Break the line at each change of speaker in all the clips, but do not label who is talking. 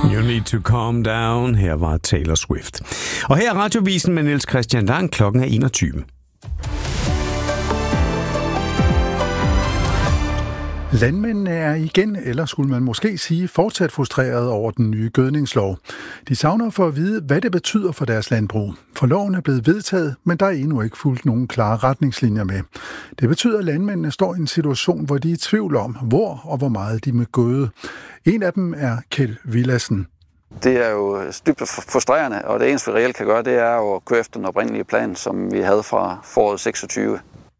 You need to calm down. Her var Taylor Swift. Og her er Radiovisen med Niels Christian Lang. Klokken er 21.
Landmændene er igen, eller skulle man måske sige, fortsat frustreret over den nye gødningslov. De savner for at vide, hvad det betyder for deres landbrug. For loven er blevet vedtaget, men der er endnu ikke fulgt nogen klare retningslinjer med. Det betyder, at landmændene står i en situation, hvor de er i tvivl om, hvor og hvor meget de må gøde. En af dem er Kjeld Villadsen.
Det er jo dybt frustrerende, og det eneste, vi reelt kan gøre, det er jo at køre efter den oprindelige plan, som vi havde fra foråret 26.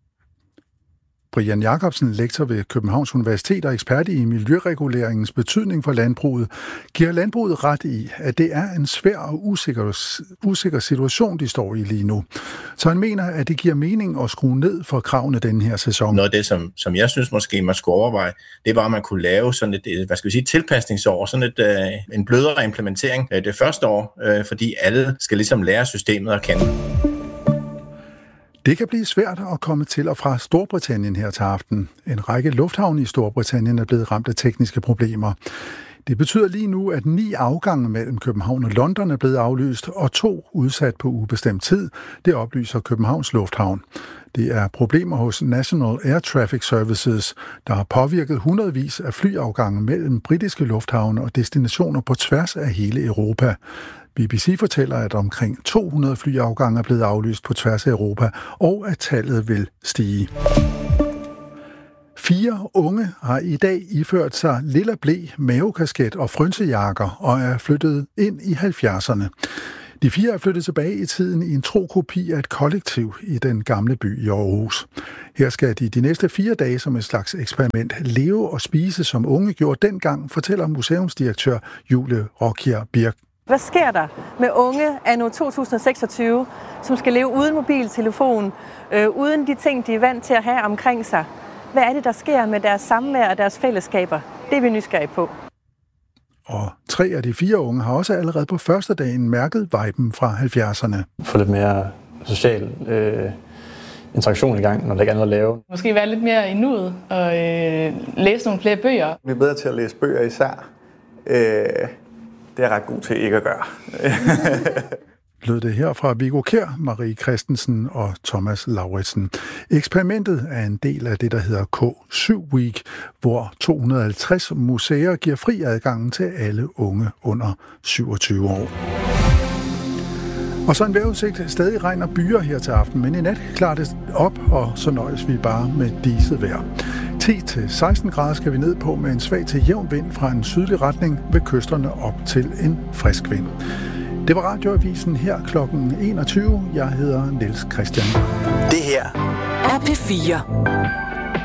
Brian Jacobsen, lektor ved Københavns Universitet og ekspert i miljøreguleringens betydning for landbruget, giver landbruget ret i, at det er en svær og usikker situation, de står i lige nu. Så han mener, at det giver mening at skrue ned for kravene denne her sæson.
Noget af det, som jeg synes måske man skulle overveje, det var, at man kunne lave sådan et, tilpasningsår, sådan en blødere implementering det første år, fordi alle skal ligesom lære systemet at kende.
Det kan blive svært at komme til og fra Storbritannien her til aften. En række lufthavne i Storbritannien er blevet ramt af tekniske problemer. Det betyder lige nu, at 9 afgange mellem København og London er blevet aflyst, og 2 udsat på ubestemt tid. Det oplyser Københavns Lufthavn. Det er problemer hos National Air Traffic Services, der har påvirket hundredvis af flyafgange mellem britiske lufthavne og destinationer på tværs af hele Europa. BBC fortæller, at omkring 200 flyafgange er blevet aflyst på tværs af Europa, og at tallet vil stige. 4 unge har i dag iført sig lilla ble, mavekasket og frynsejakker og er flyttet ind i 70'erne. De 4 er flyttet tilbage i tiden i en tro kopi af et kollektiv i den gamle by i Aarhus. Her skal de næste 4 dage som et slags eksperiment leve og spise, som unge gjorde dengang, fortæller museumsdirektør Julie Rokier Birk.
Hvad sker der med unge anno 2026, som skal leve uden mobiltelefon, uden de ting, de er vant til at have omkring sig? Hvad er det, der sker med deres samvær og deres fællesskaber? Det er vi nysgerrige på.
Og 3 af de 4 unge har også allerede på første dagen mærket viben fra 70'erne.
Få lidt mere social interaktion i gang, når der ikke er noget at lave.
Måske være lidt mere i nuet og læse nogle flere bøger.
Vi er bedre til at læse bøger især. Det er ret god til ikke at gøre.
Lød det her fra Viggo Kjær, Marie Christensen og Thomas Lauritsen. Eksperimentet er en del af det, der hedder K7 Week, hvor 250 museer giver fri adgang til alle unge under 27 år. Og så en vejrudsigt. Stadig regn og byer her til aften, men i nat klarer det op, og så nøjes vi bare med diset vejr. 10-16 grader skal vi ned på med en svag til jævn vind fra en sydlig retning ved kysterne op til en frisk vind. Det var Radioavisen her klokken 21. Jeg hedder Niels Christian.
Det her er P4.